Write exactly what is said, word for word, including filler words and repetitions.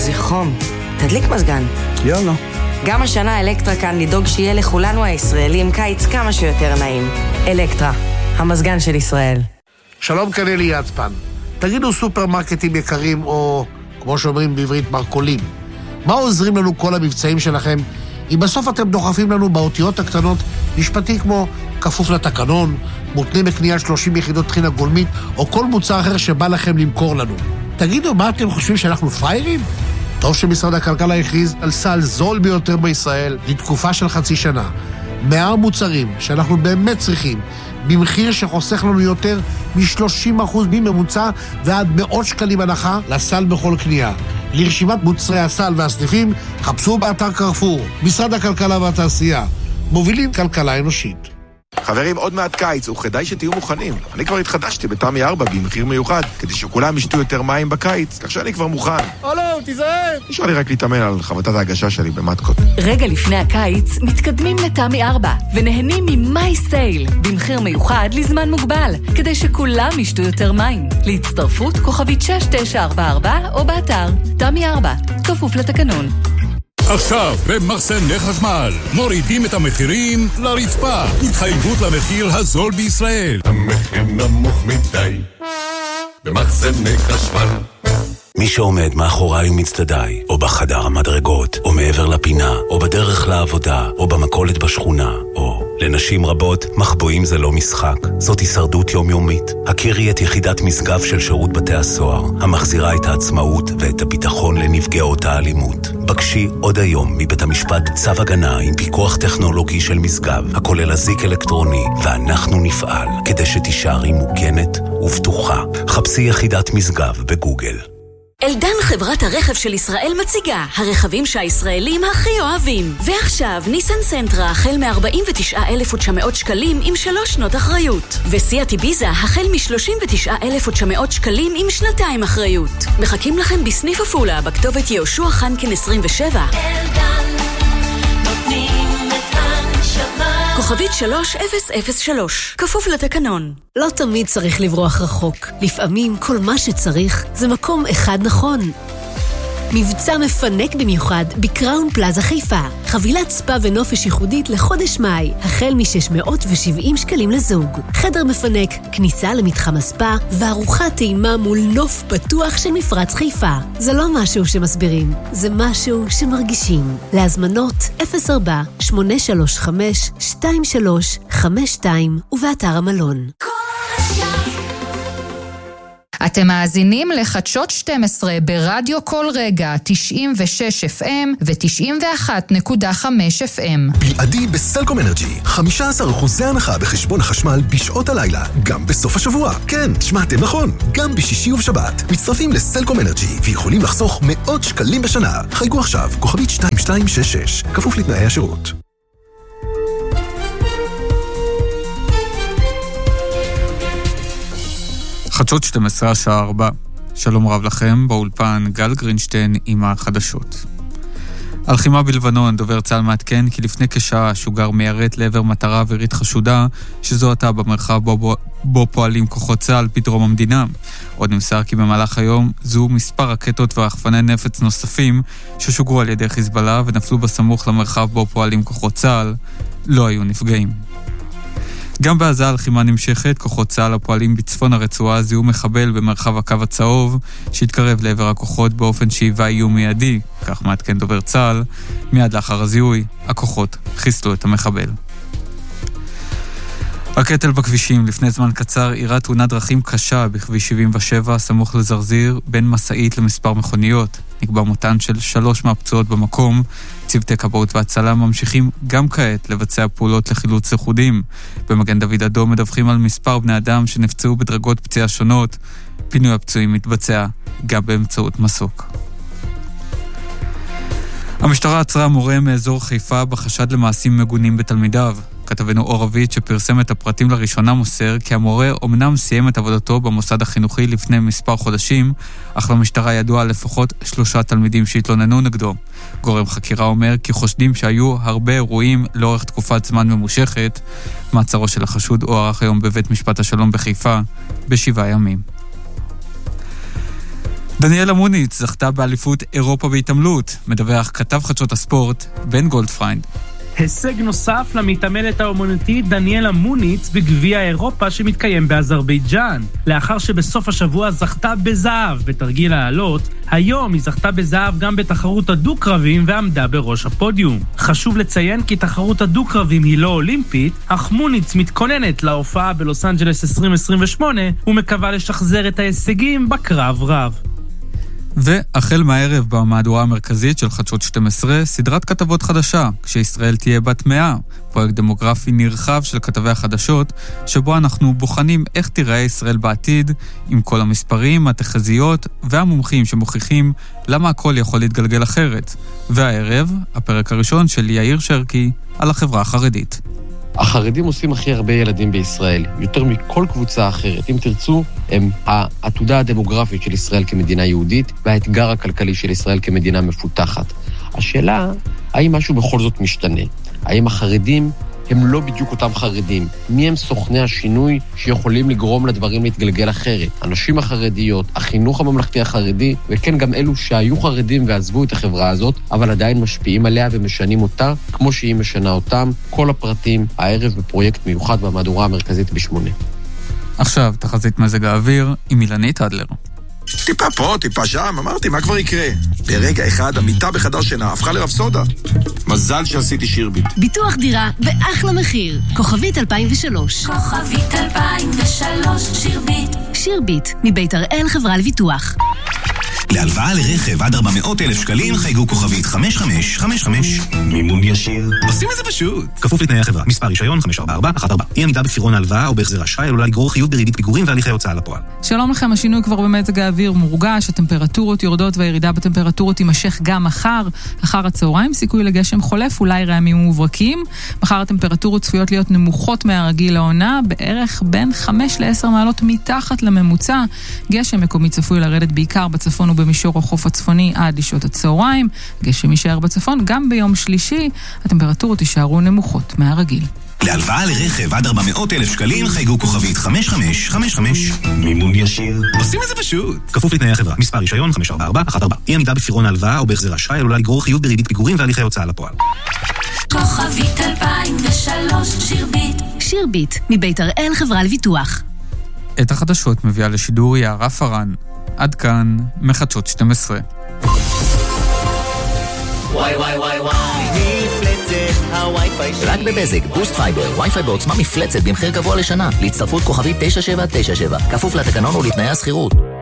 איזה חום. תדליק מזגן. יאללה. גם השנה אלקטרה כאן לדאוג שיהיה לכולנו הישראלים קיץ כמה שיותר נעים. אלקטרה, המזגן של ישראל. שלום, כאן אלי יצפן. תגידו סופרמרקטים יקרים או, כמו שאומרים בעברית, מרקולים. מה עוזרים לנו כל המבצעים שלכם אם בסוף אתם דוחפים לנו באותיות הקטנות משפטי כמו כפוף לתקנון, מותנה בקנייה שלושים יחידות טחינה גולמית או כל מוצר אחר שבא לכם למכור לנו? תגידו, מה אתם חושבים שאנחנו פריירים? טוב שמשרד הכלכלה הכריז על סל זול ביותר בישראל לתקופה של חצי שנה. מאה מוצרים שאנחנו באמת צריכים, במחיר שחוסך לנו יותר מ-שלושים אחוז מממוצע ועד מאות שקלים הנחה לסל בכל קנייה. לרשימת מוצרי הסל והסניפים, חפשו באתר קרפור, משרד הכלכלה והתעשייה. מובילים כלכלה אנושית. חברים, עוד מעט קיץ, וכדאי שתהיו מוכנים. אני כבר התחדשתי בתמי ארבע במחיר מיוחד, כדי שכולם ישתו יותר מים בקיץ, כך שאני כבר מוכן. הלו, תיזהר! נשאר לי רק להתאמן על חבטת ההגשה שלי במתקות. רגע לפני הקיץ, מתקדמים לתמי ארבע, ונהנים ממי סייל, במחיר מיוחד לזמן מוגבל, כדי שכולם ישתו יותר מים. להצטרפות, כוכבית שש תשע ארבע ארבע, או באתר. תמי ארבע, כפוף לתקנון. עכשיו, במחסני חשמל, מורידים את המחירים לרצפה. התחייבות למחיר הזול בישראל. המחיר נמוך מדי, במחסני חשמל. מי שעומד מאחוריי ומצטדיי, או בחדר המדרגות, או מעבר לפינה, או בדרך לעבודה, או במכולת בשכונה, או לנשים רבות, מחבואים זה לא משחק. זאת הישרדות יומיומית. הכירי את יחידת משגב של שירות בתי הסוהר, המחזירה את העצמאות ואת הביטחון לנפגעות האלימות. בקשי עוד היום מבית המשפט צו הגנה עם פיקוח טכנולוגי של משגב, הכולל אזיק אלקטרוני, ואנחנו נפעל כדי שתישארי מוגנת ובטוחה. חפשי יחידת משגב בגוגל. אלדן, חברת הרכב של ישראל, מציגה הרכבים שהישראלים הכי אוהבים. ועכשיו ניסן סנטרה החל מ-ארבעים ותשעה אלף ותשע מאות שקלים עם שלוש שנות אחריות, וסיאט איביזה החל מ-שלושים ותשעה אלף ותשע מאות שקלים עם שנתיים אחריות. מחכים לכם בסניף עפולה בכתובת יהושע חנקין עשרים ושבע. אלדן, נותנים את הנשמה. כוכבית שלוש אפס אפס שלוש, כפוף לתקנון. לא תמיד צריך לברוח רחוק. לפעמים כל מה שצריך זה מקום אחד נכון. מבצע מפנק במיוחד בקראון פלאזה חיפה. חבילת ספה ונופש ייחודית לחודש מאי, החל מ-שש מאות ושבעים שקלים לזוג. חדר מפנק, כניסה למתחם הספה, וארוחת טעימה מול נוף פתוח של מפרץ חיפה. זה לא משהו שמסבירים, זה משהו שמרגישים. להזמנות אפס ארבע שמונה שלוש חמש שתיים שלוש חמש שתיים ובאתר המלון. אתם מאזינים לחדשות שתים עשרה ברדיו כל רגע תשעים ושש אף אם ו-תשעים ואחת נקודה חמש אף אם. בלעדי בסלקום אנרג'י, חמישה עשר אחוז הנחה בחשבון החשמל בשעות הלילה, גם בסוף השבוע. כן, שמעתם נכון, גם בשישי ובשבת. מצטרפים לסלקום אנרג'י ויכולים לחסוך מאות שקלים בשנה. חייגו עכשיו, כוכבית שתיים שתיים שש שש, כפוף לתנאי השירות. חדשות שתים עשרה השעה ארבע. שלום רב לכם, באולפן גל גרינשטיין עם החדשות. הלחימה בלבנון, דובר צה"ל מעדכן כי לפני כשעה שוגר מיירט לעבר מטרה אווירית חשודה שזוהתה במרחב בו, בו, בו פועלים כוחות צה"ל בדרום המדינה. עוד נמסר כי במהלך היום זו מספר רקטות ורחפני נפץ נוספים ששוגרו על ידי חיזבאללה ונפלו בסמוך למרחב בו פועלים כוחות צה"ל. לא היו נפגעים. גם בעזה הלחימה נמשכת, כוחות צה"ל הפועלים בצפון הרצועה זיהו מחבל במרחב הקו הצהוב שהתקרב לעבר הכוחות באופן שהיווה איום מיידי, כך מעדכן דובר צה"ל. מיד לאחר הזיהוי, הכוחות חיסלו את המחבל. הקטל בכבישים, לפני זמן קצר אירעה תאונת דרכים קשה בכביש שבעים ושבע סמוך לזרזיר בין מסעית למספר מכוניות. נקבע מותן של שלוש מהפצועות במקום. צוותי כבאות והצלה ממשיכים גם כעת לבצע פעולות לחילוץ יחודים. במגן דוד אדום מדווחים על מספר בני אדם שנפצעו בדרגות פציעה שונות. פינוי הפצועים מתבצע גם באמצעות מסוק. המשטרה עצרה מורה מאזור חיפה בחשד למעשים מגונים בתלמידיו. כתבנו אור רביט שפרסם את הפרטים לראשונה מוסר כי המורה אומנם סיים את עבודתו במוסד החינוכי לפני מספר חודשים, אך למשטרה ידוע לפחות שלושה תלמידים שהתלוננו נגדו. גורם חקירה אומר כי חושדים שהיו הרבה אירועים לאורך תקופת זמן ממושכת. מעצרו של החשוד הוארך היום בבית משפט השלום בחיפה בשבעה ימים. דניאלה מוניץ זכתה באליפות אירופה בהתעמלות, מדווח כתב חדשות הספורט בן גולדפריינד. הישג נוסף למתעמלת האומנותית דניאלה מוניץ בגביע אירופה שמתקיים באזרבייג'אן. לאחר שבסוף השבוע זכתה בזהב בתרגיל העלות, היום היא זכתה בזהב גם בתחרות הדו-קרבים ועמדה בראש הפודיום. חשוב לציין כי תחרות הדו-קרבים היא לא אולימפית, אך מוניץ מתכוננת להופעה בלוס אנג'לס עשרים עשרים ושמונה ומקווה לשחזר את ההישגים בקרב רב. והחל מהערב במהדורה המרכזית של חדשות שתים עשרה, סדרת כתבות חדשה, כשישראל תהיה בת מאה, פרויקט דמוגרפי נרחב של כתבי החדשות, שבו אנחנו בוחנים איך תיראה ישראל בעתיד, עם כל המספרים, התחזיות והמומחים שמוכיחים למה הכל יכול להתגלגל אחרת. והערב, הפרק הראשון של יאיר שרקי על החברה החרדית. החרדים עושים הכי הרבה ילדים בישראל, יותר מכל קבוצה אחרת. אם תרצו, הם העתודה הדמוגרפית של ישראל כמדינה יהודית, והאתגר הכלכלי של ישראל כמדינה מפותחת. השאלה, האם משהו בכל זאת משתנה? האם החרדים הם לא בדיוק אותם חרדים? מי הם סוכני השינוי שיכולים לגרום לדברים להתגלגל אחרת? הנשים החרדיות, החינוך הממלכתי החרדי, וכן גם אלו שהיו חרדים ועזבו את החברה הזאת, אבל עדיין משפיעים עליה ומשנים אותה, כמו שהיא משנה אותם. כל הפרטים הערב בפרויקט מיוחד במהדורה המרכזית בשמונה. עכשיו, תחזית מזג האוויר עם אילנית אדלר. טיפה פה, טיפה שם, אמרתי, מה כבר יקרה? ברגע אחד, המיטה בחדר שינה הפכה לרפסודה. מזל שעשיתי שירביט. ביטוח דירה באחלה מחיר. כוכבית אלפיים ושלוש. כוכבית אלפיים ושלוש, שירביט. שירביט, מבית הראל חברה לביטוח. להלוואה לרכב עד ארבע מאות אלף שקלים חייגו כוכבית חמש חמש חמש חמש. מימון ישיר. עושים את זה פשוט. כפוף לתנאי החברה. מספר רישיון חמש ארבע ארבע אחת ארבע. אי עמידה בפירעון ההלוואה או בהחזר אשראי עלולה לגרור חיוב בריבית פיגורים והליכי הוצאה לפועל. שלום לכם, השינוי כבר במזג האוויר מורגש, הטמפרטורות יורדות והירידה בטמפרטורות תימשך גם מחר. אחר הצהריים סיכוי לגשם חולף, אולי רעמים ומוברקים. מחר הטמפרטורות צפויות להיות נמוכות מהרגיל לעונה, בערך בין חמש לעשר מעלות מתחת לממוצע. גשם מקומי צפוי לרדת בעיקר בצפון ובמישור החוף הצפוני עד לשעות הצהריים. גשם יישאר בצפון גם ביום שלישי. הטמפרטורות יישארו נמוכות מהרגיל. להלוואה לרכב עד ארבע מאות אלף שקלים חייגו כוכבית חמש חמש חמש חמש. מימון ישיר. עושים את זה פשוט. כפוף לתנאי החברה. מספר רישיון חמש ארבע ארבע אחת ארבע. אי עמידה בפירעון ההלוואה או בהחזר אשראי עלולה לגרור חיוב בריבית פיגורים והליכי הוצאה לפועל. כוכבית אלפיים ושלוש, שירביט. שירביט, מבית הראל חברה לביטוח. את החדשות מביאה לשידור יערה פרן. עד כאן מחדשות שתים עשרה. וואי וואי וואי וואי, מפלצת הווי-פיי שלי. רק בבזק, בוסט פייבר, וי-פיי בעוצמה מפלצת במחיר קבוע לשנה. להצטרפות כוכבית תשע שבע תשע שבע. כפוף לתקנון ולתנאי הסחירות.